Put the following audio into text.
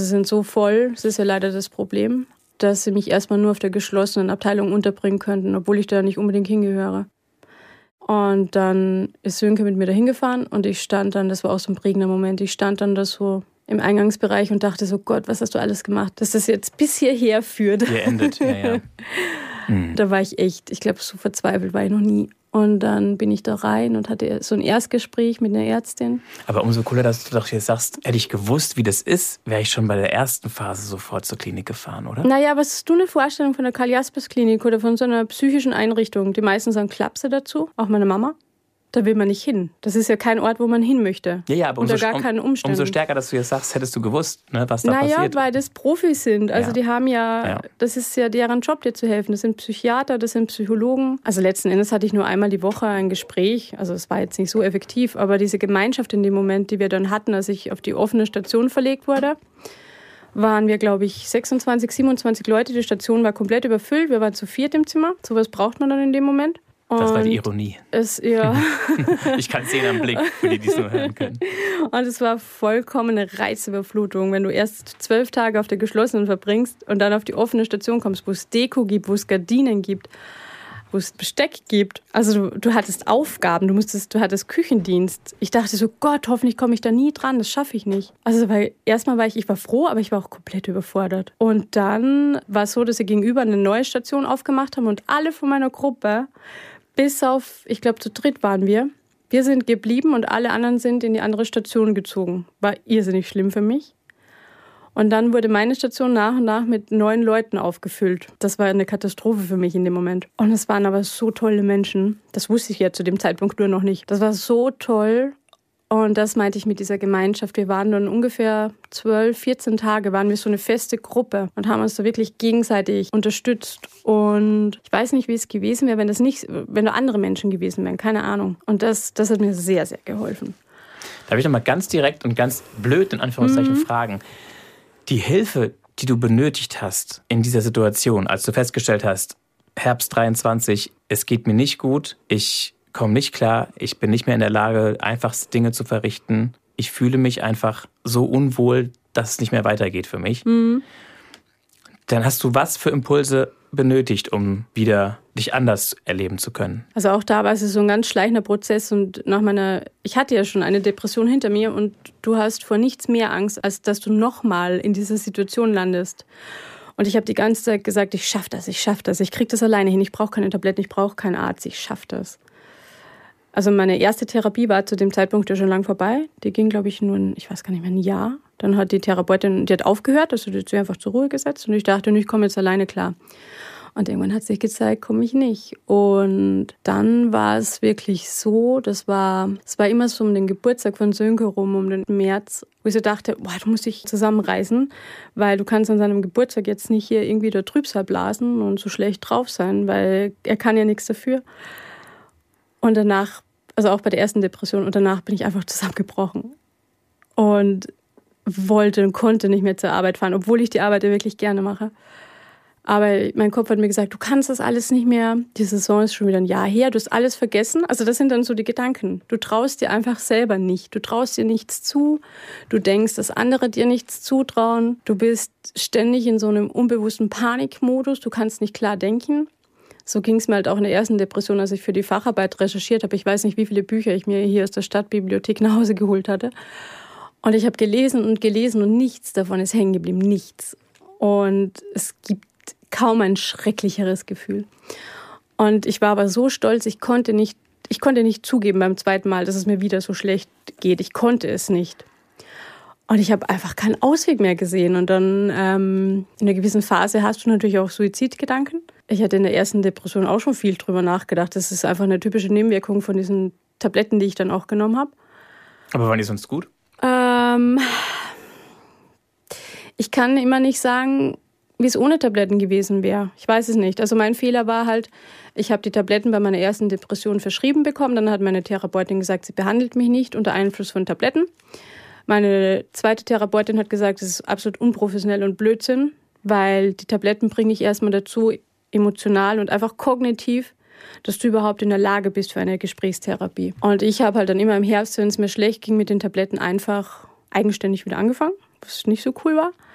sind so voll, das ist ja leider das Problem, dass sie mich erstmal nur auf der geschlossenen Abteilung unterbringen könnten, obwohl ich da nicht unbedingt hingehöre. Und dann ist Sönke mit mir da hingefahren und ich stand dann, das war auch so ein prägender Moment, ich stand dann da so im Eingangsbereich und dachte so, Gott, was hast du alles gemacht, dass das jetzt bis hierher führt. Hier endet, ja. Da war ich echt, ich glaube, so verzweifelt war ich noch nie. Und dann bin ich da rein und hatte so ein Erstgespräch mit einer Ärztin. Aber umso cooler, dass du doch jetzt sagst, hätte ich gewusst, wie das ist, wäre ich schon bei der ersten Phase sofort zur Klinik gefahren, oder? Naja, was hast du eine Vorstellung von der Karl-Jaspers-Klinik oder von so einer psychischen Einrichtung? Die meisten sagen Klapse dazu, auch meine Mama. Da will man nicht hin. Das ist ja kein Ort, wo man hin möchte. Ja, aber unter gar keinen Umständen. Umso stärker, dass du jetzt sagst, hättest du gewusst, ne, was da passiert. Naja, weil das Profis sind. Also die haben ja, das ist ja deren Job, dir zu helfen. Das sind Psychiater, das sind Psychologen. Also letzten Endes hatte ich nur einmal die Woche ein Gespräch. Also es war jetzt nicht so effektiv, aber diese Gemeinschaft in dem Moment, die wir dann hatten, als ich auf die offene Station verlegt wurde, waren wir, glaube ich, 26, 27 Leute. Die Station war komplett überfüllt. Wir waren zu 4 im Zimmer. Sowas braucht man dann in dem Moment. Das war die Ironie. Ja. Ich kann es sehen am Blick, für die es nur hören können. Und es war vollkommene Reizüberflutung, wenn du erst 12 Tage auf der geschlossenen verbringst und dann auf die offene Station kommst, wo es Deko gibt, wo es Gardinen gibt, wo es Besteck gibt. Also du hattest Aufgaben, du hattest Küchendienst. Ich dachte so, Gott, hoffentlich komme ich da nie dran, das schaffe ich nicht. Also weil erstmal war ich war froh, aber ich war auch komplett überfordert. Und dann war es so, dass sie gegenüber eine neue Station aufgemacht haben und alle von meiner Gruppe, bis auf, ich glaube, zu dritt waren wir sind geblieben und alle anderen sind in die andere Station gezogen. War irrsinnig schlimm für mich. Und dann wurde meine Station nach und nach mit 9 Leuten aufgefüllt. Das war eine Katastrophe für mich in dem Moment. Und es waren aber so tolle Menschen. Das wusste ich ja zu dem Zeitpunkt nur noch nicht. Das war so toll. Und das meinte ich mit dieser Gemeinschaft. Wir waren dann ungefähr 12, 14 Tage, waren wir so eine feste Gruppe und haben uns da wirklich gegenseitig unterstützt. Und ich weiß nicht, wie es gewesen wäre, wenn da andere Menschen gewesen wären. Keine Ahnung. Und das hat mir sehr, sehr geholfen. Darf ich noch mal ganz direkt und ganz blöd in Anführungszeichen fragen? Die Hilfe, die du benötigt hast in dieser Situation, als du festgestellt hast, Herbst 23, es geht mir nicht gut, ich komme nicht klar, ich bin nicht mehr in der Lage, einfach Dinge zu verrichten. Ich fühle mich einfach so unwohl, dass es nicht mehr weitergeht für mich. Dann hast du was für Impulse benötigt, um wieder dich anders erleben zu können? Also auch da war es so ein ganz schleichender Prozess und ich hatte ja schon eine Depression hinter mir und du hast vor nichts mehr Angst, als dass du nochmal in dieser Situation landest. Und ich habe die ganze Zeit gesagt, ich schaffe das, ich kriege das alleine hin, ich brauche keine Tabletten, ich brauche keinen Arzt, ich schaffe das. Also meine erste Therapie war zu dem Zeitpunkt ja schon lang vorbei. Die ging, glaube ich, nur ein Jahr. Dann hat die Therapeutin, die hat aufgehört, also die hat sie einfach zur Ruhe gesetzt. Und ich dachte, ich komme jetzt alleine klar. Und irgendwann hat sich gezeigt, komme ich nicht. Und dann war es wirklich so, es war immer so um den Geburtstag von Sönke rum, um den März, wo ich so dachte, du musst dich zusammenreißen, weil du kannst an seinem Geburtstag jetzt nicht hier irgendwie der Trübsal blasen und so schlecht drauf sein, weil er kann ja nichts dafür. Und danach, also auch bei der ersten Depression, und danach bin ich einfach zusammengebrochen und wollte und konnte nicht mehr zur Arbeit fahren, obwohl ich die Arbeit ja wirklich gerne mache. Aber mein Kopf hat mir gesagt, du kannst das alles nicht mehr. Die Saison ist schon wieder ein Jahr her, du hast alles vergessen. Also das sind dann so die Gedanken. Du traust dir einfach selber nicht. Du traust dir nichts zu. Du denkst, dass andere dir nichts zutrauen. Du bist ständig in so einem unbewussten Panikmodus. Du kannst nicht klar denken. So ging es mir halt auch in der ersten Depression, als ich für die Facharbeit recherchiert habe. Ich weiß nicht, wie viele Bücher ich mir hier aus der Stadtbibliothek nach Hause geholt hatte. Und ich habe gelesen und nichts davon ist hängen geblieben. Nichts. Und es gibt kaum ein schrecklicheres Gefühl. Und ich war aber so stolz, ich konnte nicht zugeben beim zweiten Mal, dass es mir wieder so schlecht geht. Ich konnte es nicht. Und ich habe einfach keinen Ausweg mehr gesehen. Und dann in einer gewissen Phase hast du natürlich auch Suizidgedanken. Ich hatte in der ersten Depression auch schon viel drüber nachgedacht. Das ist einfach eine typische Nebenwirkung von diesen Tabletten, die ich dann auch genommen habe. Aber waren die sonst gut? Ich kann immer nicht sagen, wie es ohne Tabletten gewesen wäre. Ich weiß es nicht. Also mein Fehler war halt, ich habe die Tabletten bei meiner ersten Depression verschrieben bekommen. Dann hat meine Therapeutin gesagt, sie behandelt mich nicht unter Einfluss von Tabletten. Meine zweite Therapeutin hat gesagt, das ist absolut unprofessionell und Blödsinn, weil die Tabletten bringen dich erstmal dazu, emotional und einfach kognitiv, dass du überhaupt in der Lage bist für eine Gesprächstherapie. Und ich habe halt dann immer im Herbst, wenn es mir schlecht ging, mit den Tabletten einfach eigenständig wieder angefangen, was nicht so cool war.